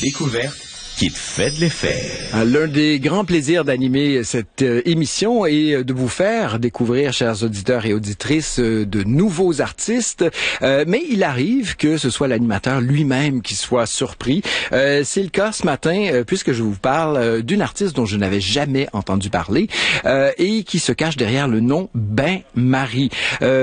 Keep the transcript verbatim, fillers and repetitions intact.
découverte qui te fait de l'effet. L'un des grands plaisirs d'animer cette euh, émission est de vous faire découvrir, chers auditeurs et auditrices, euh, de nouveaux artistes. Euh, mais il arrive que ce soit l'animateur lui-même qui soit surpris. Euh, c'est le cas ce matin, euh, puisque je vous parle euh, d'une artiste dont je n'avais jamais entendu parler euh, et qui se cache derrière le nom Bain Marie. Euh,